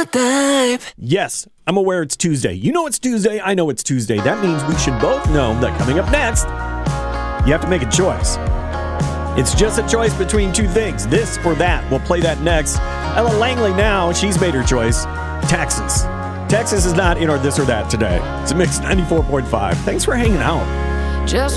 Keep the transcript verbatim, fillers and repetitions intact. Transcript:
the type. Yes, I'm aware it's Tuesday. You know it's Tuesday. I know it's Tuesday. That means we should both know that coming up next, you have to make a choice. It's just a choice between two things, this or that. We'll play that next. Ella Langley now, she's made her choice. Texas. Texas is not in our this or that today. It's a Mix ninety-four point five. Thanks for hanging out. Just